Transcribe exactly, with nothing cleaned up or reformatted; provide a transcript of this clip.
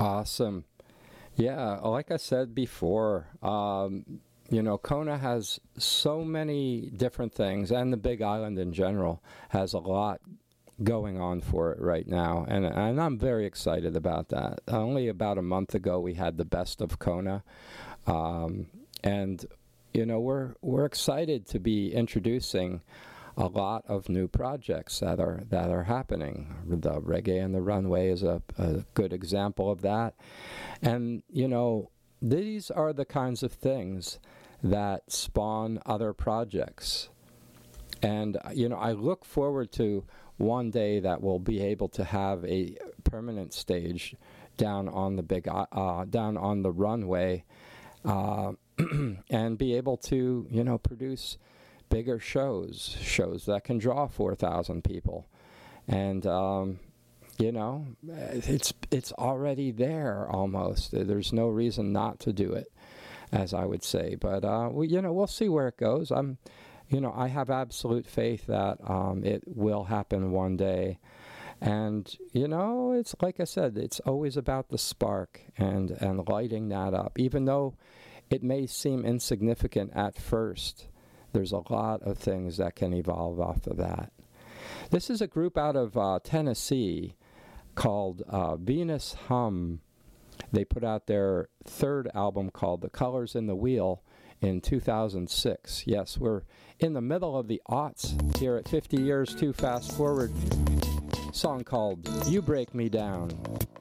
Awesome. Yeah, like I said before, um, you know, Kona has so many different things, and the Big Island in general has a lot going on for it right now, and and I'm very excited about that. Only about a month ago, we had the Best of Kona, um, and you know, we're we're excited to be introducing a lot of new projects that are that are happening. The Reggae and the Runway is a, a good example of that. And, you know, these are the kinds of things that spawn other projects. And, you know, I look forward to one day that we'll be able to have a permanent stage down on the big, uh, down on the runway, uh, and be able to, you know, produce bigger shows, shows that can draw four thousand people. And, um, you know, it's it's already there almost. There's no reason not to do it, as I would say. But, uh, we, you know, we'll see where it goes. I'm, you know, I have absolute faith that um, it will happen one day. And, you know, it's like I said, it's always about the spark and, and lighting that up. Even though it may seem insignificant at first, there's a lot of things that can evolve off of that. This is a group out of uh, Tennessee called uh, Venus Hum. They put out their third album called The Colors in the Wheel in two thousand six. Yes, we're in the middle of the aughts here at fifty Years Too Fast Forward. Song called You Break Me Down.